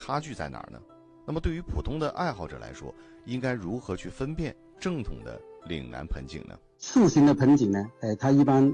差距在哪儿呢？那么对于普通的爱好者来说，应该如何去分辨正统的岭南盆景呢？ 塑形的盆景呢，它一般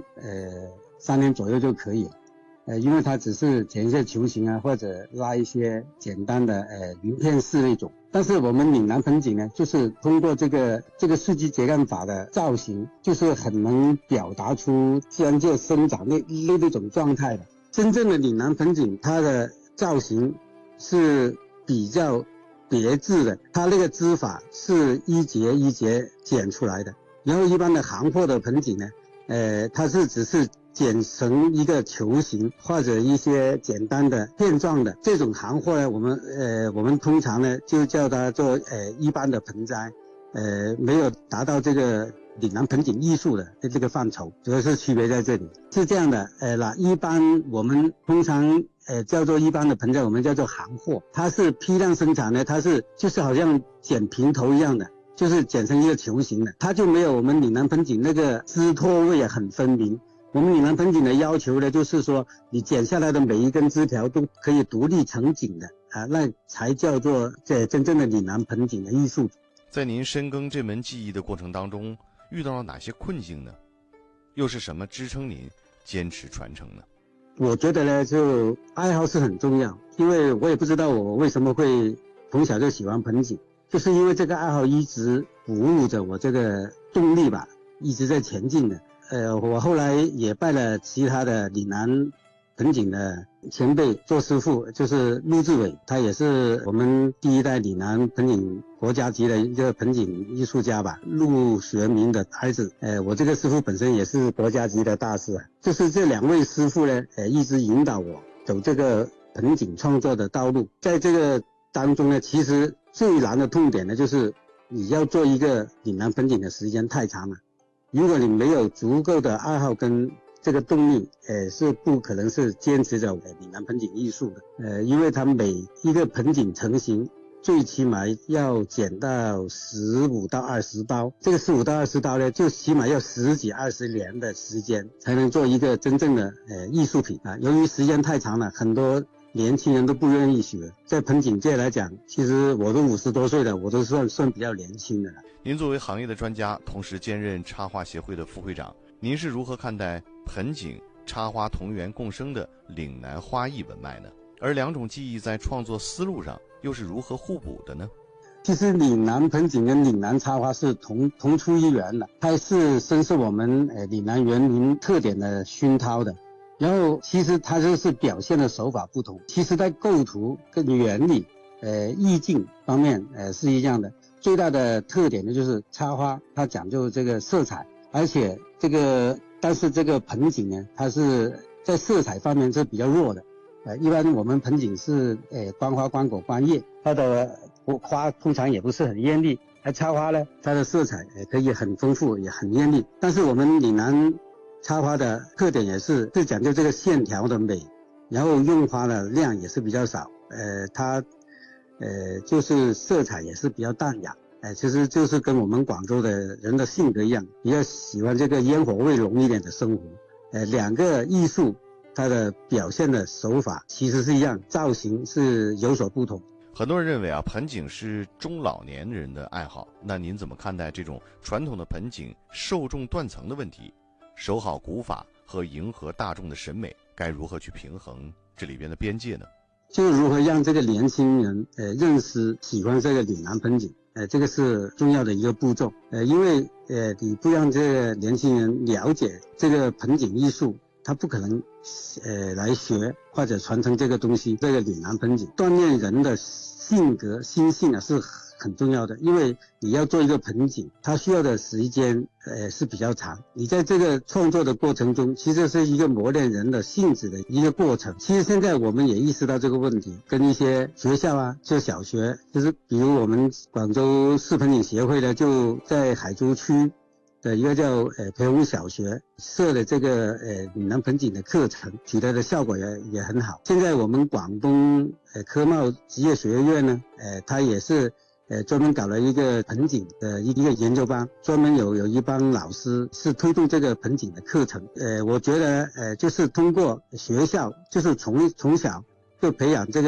3年左右就可以了，因为它只是剪一些球形啊，或者拉一些简单的鳞片式那种。但是我们岭南盆景呢，就是通过这个树基秸秆法的造型，就是很能表达出自然界生长那种状态的。真正的岭南盆景，它的造型是比较别致的，它那个枝法是一节一节剪出来的。然后一般的行货的盆景呢，它是只是剪成一个球形或者一些简单的片状的这种行货呢，我们通常呢就叫它做一般的盆栽，没有达到这个岭南盆景艺术的这个范畴，主要是区别在这里。是这样的，一般我们通常叫做一般的盆栽，我们叫做行货，它是批量生产的，它是就是好像剪平头一样的。就是剪成一个球形的，它就没有我们岭南盆景那个枝托位也很分明。我们岭南盆景的要求呢，就是说你剪下来的每一根枝条都可以独立成景的啊，那才叫做真正的岭南盆景的艺术。 在您深耕这门技艺的过程当中，遇到了哪些困境呢？又是什么支撑您坚持传承呢？ 我觉得呢，就爱好是很重要，因为我也不知道我为什么会从小就喜欢盆景。就是因为这个爱好一直鼓舞着我这个动力吧，一直在前进的。我后来也拜了其他的岭南盆景的前辈做师傅，就是陆志伟，他也是我们第一代岭南盆景国家级的一个盆景艺术家吧，陆学明的儿子。我这个师傅本身也是国家级的大师啊。就是这2位师傅呢，一直引导我走这个盆景创作的道路。在这个当中呢，其实最难的痛点呢，就是你要做一个岭南盆景的时间太长了。如果你没有足够的爱好跟这个动力，是不可能是坚持着岭南盆景艺术的。因为它每一个盆景成型，最起码要剪到15到20刀。这个15到20刀呢，就起码要10几20年的时间才能做一个真正的艺术品啊。由于时间太长了，很多年轻人都不愿意学。在盆景界来讲，其实我都50多岁了，我都算比较年轻的了。 您作为行业的专家，同时兼任插画协会的副会长，您是如何看待盆景、插花同源共生的岭南花艺文脉呢？而2种技艺在创作思路上又是如何互补的呢？ 其实岭南盆景跟岭南插花是同出一源的，它是深受我们岭南园林特点的熏陶的。然后其实它就是表现的手法不同，其实在构图跟原理意境方面是一样的。最大的特点呢，就是插花它讲究这个色彩，而且但是这个盆景呢，它是在色彩方面是比较弱的。一般我们盆景是观花观果观叶，它的花通常也不是很艳丽，而插花呢，它的色彩可以很丰富也很艳丽。但是我们岭南插花的特点也是讲究这个线条的美，然后用花的量也是比较少，它就是色彩也是比较淡雅，其实就是跟我们广州的人的性格一样，比较喜欢这个烟火味浓一点的生活。2个艺术它的表现的手法其实是一样，造型是有所不同。 很多人认为啊，盆景是中老年人的爱好，那您怎么看待这种传统的盆景受众断层的问题？守好古法和迎合大众的审美，该如何去平衡这里边的边界呢？ 就如何让这个年轻人认识喜欢这个岭南盆景，这个是重要的一个步骤。因为你不让这个年轻人了解这个盆景艺术，他不可能来学或者传承这个东西。这个岭南盆景锻炼人的性格心性啊，是很重要的。因为你要做一个盆景，它需要的时间是比较长。你在这个创作的过程中，其实是一个磨练人的性子的一个过程。其实现在我们也意识到这个问题，跟一些学校啊，就小学，就是比如我们广州市盆景协会呢，就在海珠区的一个叫培宏小学设的这个岭南盆景的课程，取得的效果也很好。现在我们广东科贸职业学院呢，它也是专门搞了一个盆景的一个研究班，专门有一帮老师是推动这个盆景的课程。我觉得就是通过学校，就是从小就培养这个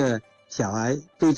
小孩对